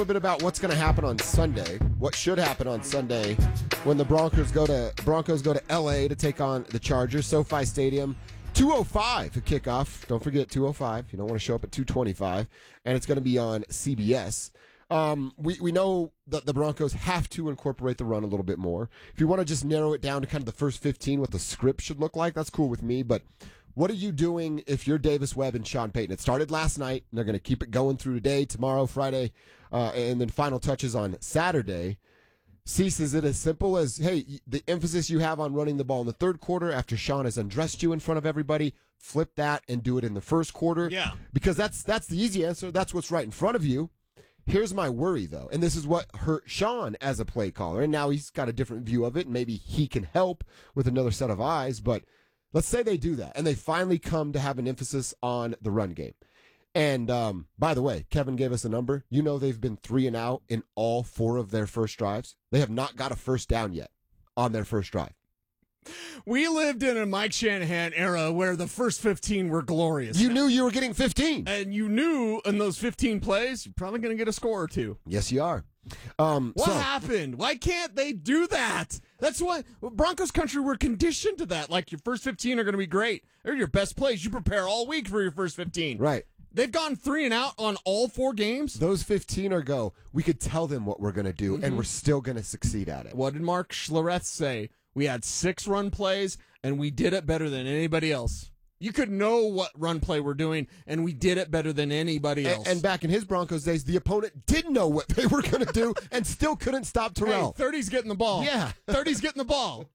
A bit about what's going to happen on Sunday. What should happen on Sunday when the Broncos go to LA to take on the Chargers, SoFi Stadium. 2:05 to kickoff. Don't forget 2:05. You don't want to show up at 2:25, and it's going to be on CBS. We know that the Broncos have to incorporate the run a little bit more. If you want to just narrow it down to kind of the first 15, what the script should look like, that's cool with me. But what are you doing if you're Davis Webb and Sean Payton? It started last night, and they're going to keep it going through today, tomorrow, Friday, and then final touches on Saturday. Cease, is it as simple as, hey, the emphasis you have on running the ball in the third quarter after Sean has undressed you in front of everybody, flip that and do it in the first quarter? Yeah. Because that's the easy answer. That's what's right in front of you. Here's my worry, though, and this is what hurt Sean as a play caller, and now he's got a different view of it, and maybe he can help with another set of eyes, but let's say they do that, and they finally come to have an emphasis on the run game. And by the way, Kevin gave us a number. You know they've been 3 and out in all 4 of their first drives. They have not got a first down yet on their first drive. We lived in a Mike Shanahan era where the first 15 were glorious. You knew you were getting 15. And you knew in those 15 plays, you're probably going to get a score or two. Yes, you are. What happened? Why can't they do that? That's why Broncos country, we're conditioned to that. Like, your first 15 are going to be great. They're your best plays. You prepare all week for your first 15. Right. They've gone 3 and out on all 4 games. Those 15 are we could tell them what we're going to do, and we're still going to succeed at it. What did Mark Schlereth say? We had 6 run plays, and we did it better than anybody else. You could know what run play we're doing, and we did it better than anybody else. And back in his Broncos days, the opponent did know what they were going to do and still couldn't stop Terrell. Hey, 30's getting the ball. Yeah. 30's getting the ball.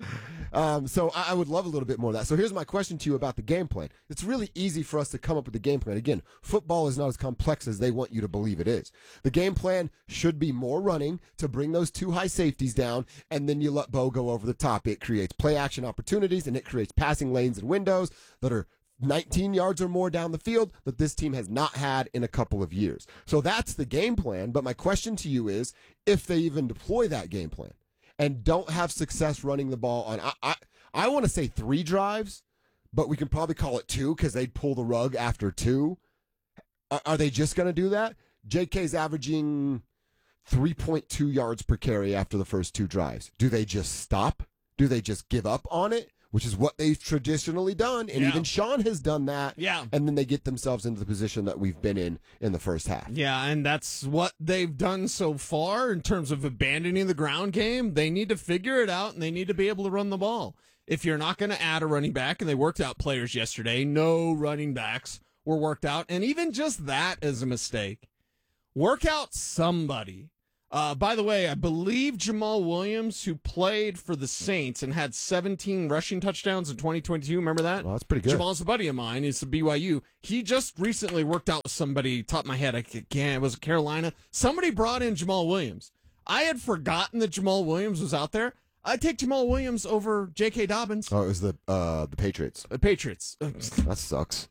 So I would love a little bit more of that. So here's my question to you about the game plan. It's really easy for us to come up with the game plan. Again, football is not as complex as they want you to believe it is. The game plan should be more running to bring those 2 high safeties down, and then you let Bo go over the top. It creates play action opportunities, and it creates passing lanes and windows that are 19 yards or more down the field that this team has not had in a couple of years. So that's the game plan. But my question to you is, if they even deploy that game plan and don't have success running the ball on, I want to say 3 drives, but we can probably call it 2 because they'd pull the rug after 2. Are they just going to do that? JK's averaging 3.2 yards per carry after the first 2 drives. Do they just stop? Do they just give up on it? Which is what they've traditionally done, and even Sean has done that. Yeah. And then they get themselves into the position that we've been in the first half. Yeah, and that's what they've done so far in terms of abandoning the ground game. They need to figure it out, and they need to be able to run the ball. If you're not going to add a running back, and they worked out players yesterday, no running backs were worked out, and even just that is a mistake. Work out somebody. By the way, I believe Jamal Williams, who played for the Saints and had 17 rushing touchdowns in 2022, remember that? Well, that's pretty good. Jamal's a buddy of mine. He's a BYU. He just recently worked out with somebody, top of my head, it was Carolina. Somebody brought in Jamal Williams. I had forgotten that Jamal Williams was out there. I'd take Jamal Williams over J.K. Dobbins. Oh, it was the Patriots. Patriots. That sucks.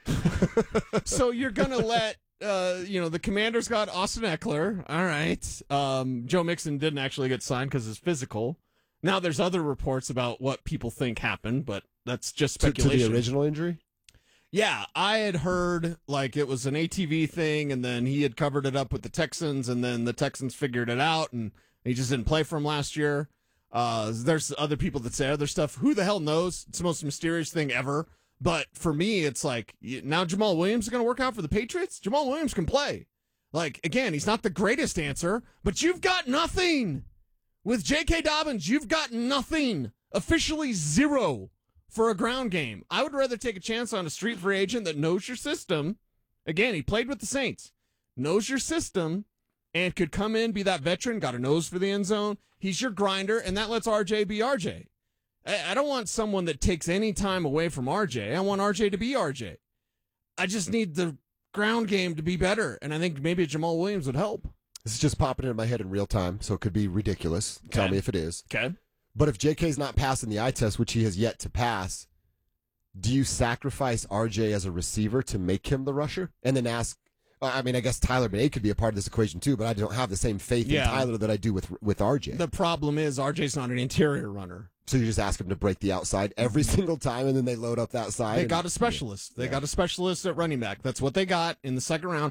So you're going to let... the Commanders got Austin Eckler. All right. Joe Mixon didn't actually get signed because it's physical. Now there's other reports about what people think happened, but that's just speculation. To the original injury? Yeah, I had heard like it was an ATV thing, and then he had covered it up with the Texans, and then the Texans figured it out, and he just didn't play for him last year. There's other people that say other stuff. Who the hell knows? It's the most mysterious thing ever. But for me, it's like, now Jamal Williams is going to work out for the Patriots? Jamal Williams can play. Like, again, he's not the greatest answer, but you've got nothing. With J.K. Dobbins, you've got nothing. Officially 0 for a ground game. I would rather take a chance on a street free agent that knows your system. Again, he played with the Saints. Knows your system and could come in, be that veteran, got a nose for the end zone. He's your grinder, and that lets RJ be RJ. I don't want someone that takes any time away from RJ. I want RJ to be RJ. I just need the ground game to be better, and I think maybe Jamal Williams would help. This is just popping into my head in real time, so it could be ridiculous. Okay. Tell me if it is. Okay. But if JK's not passing the eye test, which he has yet to pass, do you sacrifice RJ as a receiver to make him the rusher? And then ask, I mean, I guess Tyler Bonet could be a part of this equation too, but I don't have the same faith in Tyler that I do with RJ. The problem is RJ's not an interior runner. So you just ask him to break the outside every single time, and then they load up that side. They got a specialist. They got a specialist at running back. That's what they got in the second round.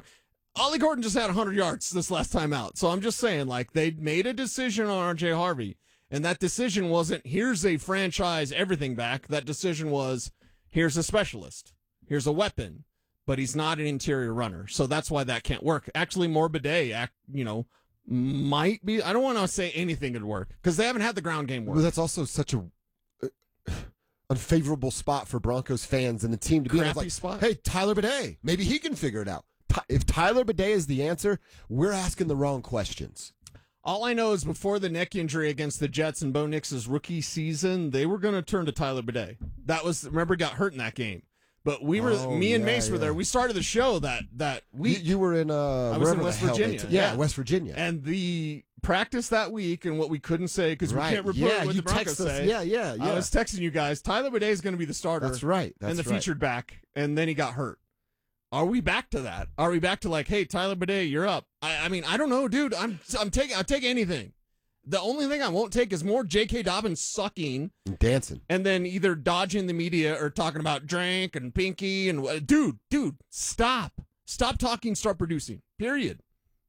Ollie Gordon just had 100 yards this last time out. So I'm just saying, like, they made a decision on RJ Harvey, and that decision wasn't, here's a franchise everything back. That decision was, here's a specialist. Here's a weapon. But he's not an interior runner. So that's why that can't work. Actually, Morbidet, might be. I don't want to say anything could work because they haven't had the ground game work. But that's also such a unfavorable spot for Broncos fans and the team to be in. It's like, spot. Hey, Tyler Bidet, maybe he can figure it out. If Tyler Bidet is the answer, we're asking the wrong questions. All I know is before the neck injury against the Jets and Bo Nix's rookie season, they were going to turn to Tyler Bidet. Remember, he got hurt in that game. But me and Mace were there. We started the show that week. You were in I was in West Virginia. West Virginia. And the practice that week, and what we couldn't say because we can't report what the Broncos say. Yeah. I was texting you guys. Tyler Bidet is going to be the starter. That's right. And the featured back, and then he got hurt. Are we back to that? Are we back to like, hey, Tyler Bidet, you're up? I mean, I don't know, dude. I'll take anything. The only thing I won't take is more J.K. Dobbins sucking. And dancing. And then either dodging the media or talking about drink and pinky. And dude, stop. Stop talking, start producing. Period.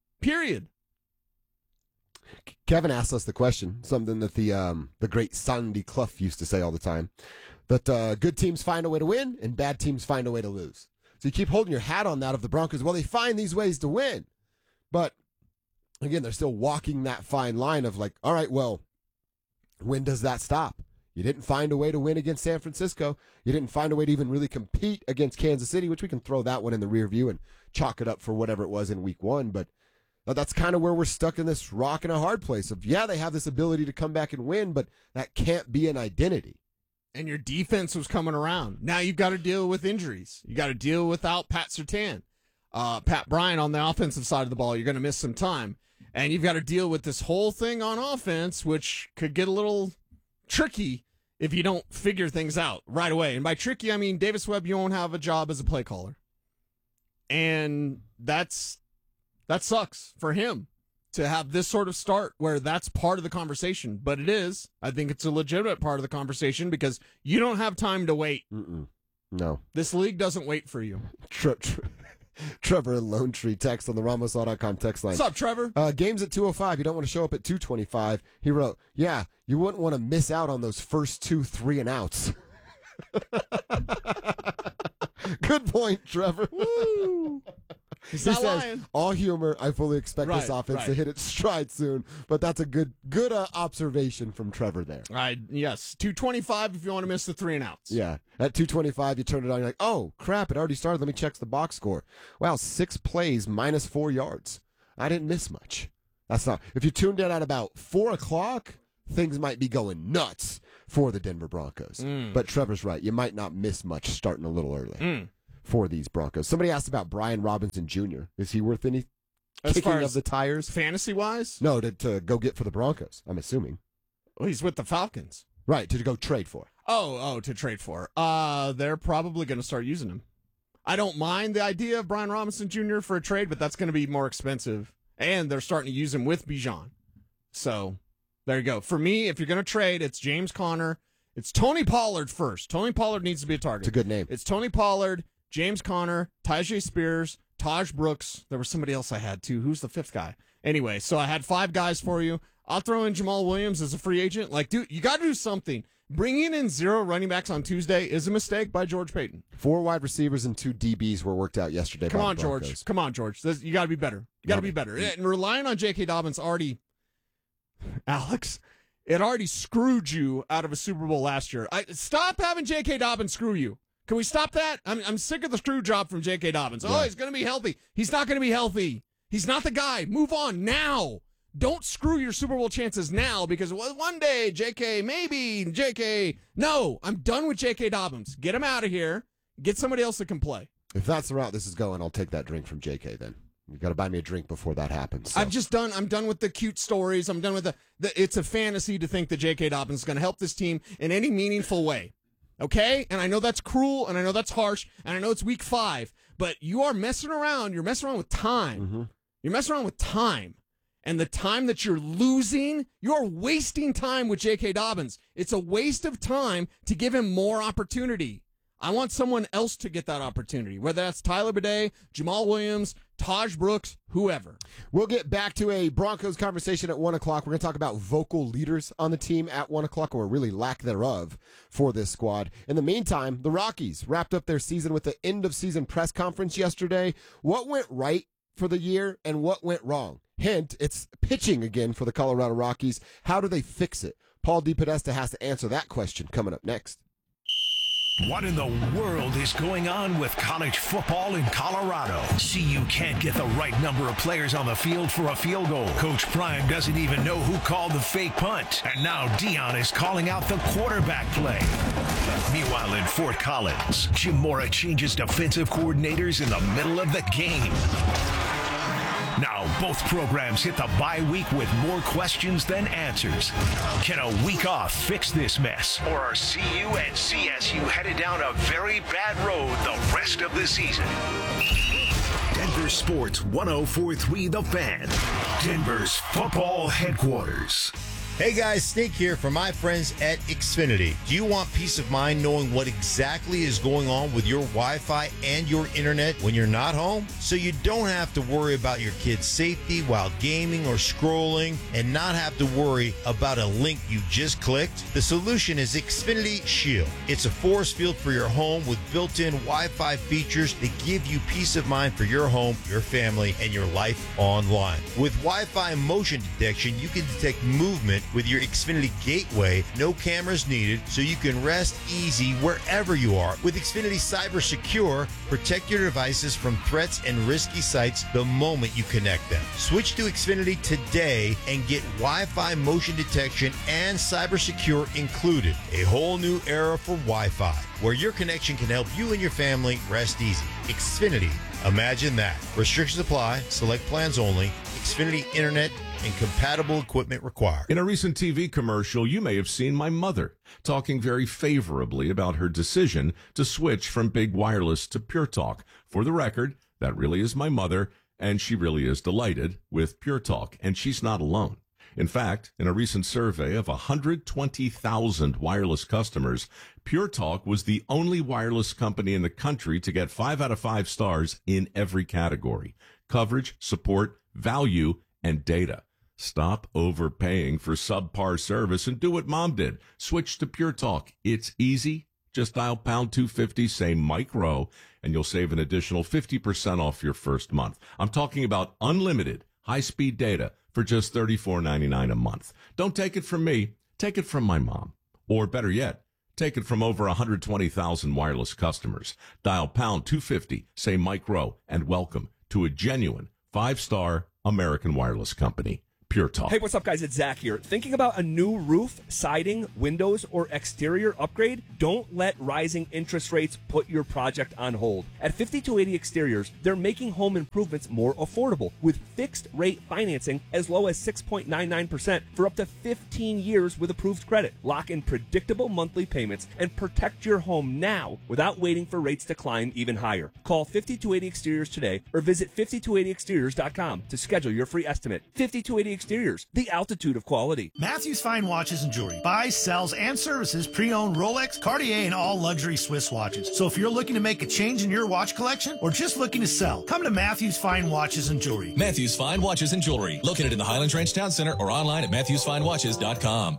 Kevin asked us the question, something that the great Sandy Clough used to say all the time, that good teams find a way to win and bad teams find a way to lose. So you keep holding your hat on that of the Broncos. Well, they find these ways to win. But again, they're still walking that fine line of like, all right, well, when does that stop? You didn't find a way to win against San Francisco. You didn't find a way to even really compete against Kansas City, which we can throw that one in the rear view and chalk it up for whatever it was in week one. But that's kind of where we're stuck in this rock and a hard place of, yeah, they have this ability to come back and win, but that can't be an identity. And your defense was coming around. Now you've got to deal with injuries. You got to deal without Pat Surtain. Pat Bryant on the offensive side of the ball, you're going to miss some time. And you've got to deal with this whole thing on offense, which could get a little tricky if you don't figure things out right away. And by tricky, I mean Davis Webb, you won't have a job as a play caller. And that sucks for him to have this sort of start where that's part of the conversation. But it is. I think it's a legitimate part of the conversation because you don't have time to wait. No. This league doesn't wait for you. Trevor Lone Tree text on the RamosLaw.com text line. What's up, Trevor? Game's at 2:05. You don't want to show up at 2:25. He wrote, yeah, you wouldn't want to miss out on those first 2 3-and-outs. Good point, Trevor. Woo. He's not lying. All humor. I fully expect this offense to hit its stride soon. But that's a good observation from Trevor there. Yes. 2:25 if you want to miss the 3-and-outs. Yeah. At 2:25, you turn it on. You're like, oh, crap, it already started. Let me check the box score. Wow, 6 plays, minus 4 yards. I didn't miss much. That's not. If you tuned in at about 4 o'clock, things might be going nuts for the Denver Broncos. But Trevor's right. You might not miss much starting a little early. For these Broncos. Somebody asked about Brian Robinson Jr. Is he worth any kicking of the tires? Fantasy-wise? No, to go get for the Broncos, I'm assuming. Well, he's with the Falcons. Right, to go trade for. Oh, to trade for. They're probably going to start using him. I don't mind the idea of Brian Robinson Jr. for a trade, but that's going to be more expensive. And they're starting to use him with Bijan. So, there you go. For me, if you're going to trade, it's James Conner. It's Tony Pollard first. Tony Pollard needs to be a target. It's a good name. It's Tony Pollard, James Conner, Tyjae Spears, Taj Brooks. There was somebody else I had, too. Who's the 5th guy? Anyway, so I had 5 guys for you. I'll throw in Jamal Williams as a free agent. Like, dude, you got to do something. Bringing in 0 running backs on Tuesday is a mistake by George Payton. 4 wide receivers and 2 DBs were worked out yesterday. Come on, George. Come on, George. You got to be better. You got to be better. And relying on J.K. Dobbins already, Alex, it already screwed you out of a Super Bowl last year. Stop having J.K. Dobbins screw you. Can we stop that? I'm sick of the screw job from J.K. Dobbins. Oh, he's going to be healthy. He's not going to be healthy. He's not the guy. Move on now. Don't screw your Super Bowl chances now because one day, J.K., maybe, J.K. No, I'm done with J.K. Dobbins. Get him out of here. Get somebody else that can play. If that's the route this is going, I'll take that drink from J.K. then. You got to buy me a drink before that happens. So. I'm done with the cute stories. I'm done with it's a fantasy to think that J.K. Dobbins is going to help this team in any meaningful way. Okay? And I know that's cruel, and I know that's harsh, and I know it's week 5, but you are messing around. You're messing around with time. Mm-hmm. You're messing around with time. And the time that you're losing, you're wasting time with J.K. Dobbins. It's a waste of time to give him more opportunity. I want someone else to get that opportunity, whether that's Tyler Bidet, Jamal Williams, Taj Brooks, whoever. We'll get back to a Broncos conversation at 1 o'clock. We're going to talk about vocal leaders on the team at 1 o'clock, or really lack thereof for this squad. In the meantime, the Rockies wrapped up their season with the end-of-season press conference yesterday. What went right for the year and what went wrong? Hint, it's pitching again for the Colorado Rockies. How do they fix it? Paul DePodesta has to answer that question coming up next. What in the world is going on with college football in Colorado? CU can't get the right number of players on the field for a field goal. Coach Prime doesn't even know who called the fake punt. And now Dion is calling out the quarterback play. Meanwhile, in Fort Collins, Jim Mora changes defensive coordinators in the middle of the game. Now, both programs hit the bye week with more questions than answers. Can a week off fix this mess? Or are CU and CSU headed down a very bad road the rest of the season? Denver Sports 104.3 The Fan, Denver's football headquarters. Hey guys, Snake here from my friends at Xfinity. Do you want peace of mind knowing what exactly is going on with your Wi-Fi and your internet when you're not home? So you don't have to worry about your kids' safety while gaming or scrolling and not have to worry about a link you just clicked? The solution is Xfinity Shield. It's a force field for your home with built-in Wi-Fi features that give you peace of mind for your home, your family, and your life online. With Wi-Fi motion detection, you can detect movement with your Xfinity Gateway. No cameras needed, so you can rest easy wherever you are. With Xfinity Cyber Secure, protect your devices from threats and risky sites the moment you connect them. Switch to Xfinity today and get Wi-Fi motion detection and Cyber Secure included. A whole new era for Wi-Fi, where your connection can help you and your family rest easy. Xfinity. Imagine that. Restrictions apply. Select plans only. Xfinity Internet and compatible equipment required. In a recent TV commercial, you may have seen my mother talking very favorably about her decision to switch from big wireless to Pure Talk. For the record, that really is my mother, and she really is delighted with Pure Talk, and she's not alone. In fact, in a recent survey of 120,000 wireless customers, Pure Talk was the only wireless company in the country to get 5 out of 5 stars in every category: coverage, support, value, and data. Stop overpaying for subpar service and do what Mom did. Switch to Pure Talk. It's easy. Just dial pound 250, say Mike Rowe, and you'll save an additional 50% off your first month. I'm talking about unlimited high-speed data for just $34.99 a month. Don't take it from me. Take it from my mom. Or better yet, take it from over 120,000 wireless customers. Dial pound 250, say Mike Rowe, and welcome to a genuine 5-star American wireless company. Pure Talk. Hey, what's up, guys? It's Zach here. Thinking about a new roof, siding, windows, or exterior upgrade? Don't let rising interest rates put your project on hold. At 5280 Exteriors, they're making home improvements more affordable with fixed rate financing as low as 6.99% for up to 15 years with approved credit. Lock in predictable monthly payments and protect your home now without waiting for rates to climb even higher. Call 5280 Exteriors today or visit 5280exteriors.com to schedule your free estimate. 5280 Exteriors, the altitude of quality. Matthews Fine Watches and Jewelry buys, sells, and services pre-owned Rolex, Cartier, and all luxury Swiss watches. So if you're looking to make a change in your watch collection or just looking to sell, come to Matthews Fine Watches and Jewelry. Matthews Fine Watches and Jewelry, located in the Highlands Ranch Town Center or online at MatthewsFineWatches.com.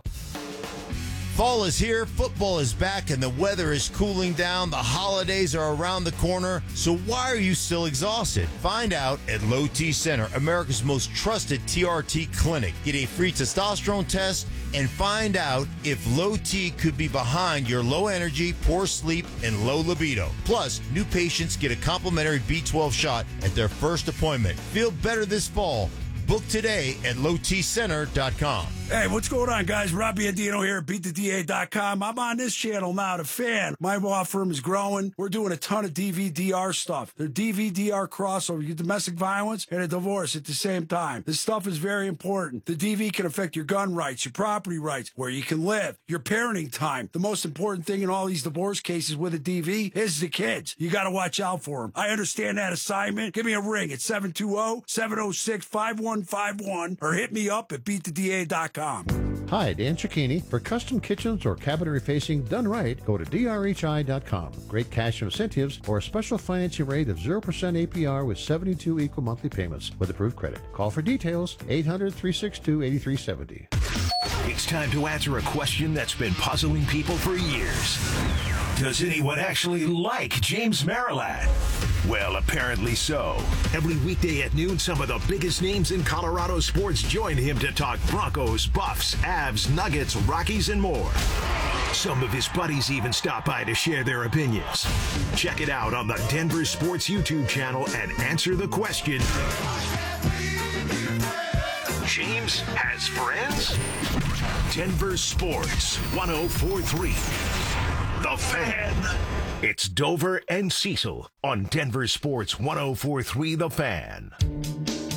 Fall is here, football is back, and the weather is cooling down. The holidays are around the corner, so why are you still exhausted? Find out at Low T Center, America's most trusted TRT clinic. Get a free testosterone test and find out if Low T could be behind your low energy, poor sleep, and low libido. Plus, new patients get a complimentary B12 shot at their first appointment. Feel better this fall. Book today at lowtcenter.com. Hey, what's going on, guys? Robbie Andino here at BeatTheDA.com. I'm on this channel now, The Fan. My law firm is growing. We're doing a ton of DVDR stuff. They're DVDR crossover. You get domestic violence and a divorce at the same time. This stuff is very important. The DV can affect your gun rights, your property rights, where you can live, your parenting time. The most important thing in all these divorce cases with a DV is the kids. You got to watch out for them. I understand that assignment. Give me a ring at 720-706-5151 or hit me up at BeatTheDA.com. Hi, Dan Cicchini. For custom kitchens or cabinetry facing done right, go to drhi.com. Great cash incentives or a special financing rate of 0% APR with 72 equal monthly payments with approved credit. Call for details, 800-362-8370. It's time to answer a question that's been puzzling people for years. Does anyone actually like James Merilatt? Well, apparently so. Every weekday at noon, some of the biggest names in Colorado sports join him to talk Broncos, Buffs, Avs, Nuggets, Rockies, and more. Some of his buddies even stop by to share their opinions. Check it out on the Denver Sports YouTube channel and answer the question, James has friends? Denver Sports 104.3. The Fan. It's Dover and Cecil on Denver Sports 104.3 The Fan.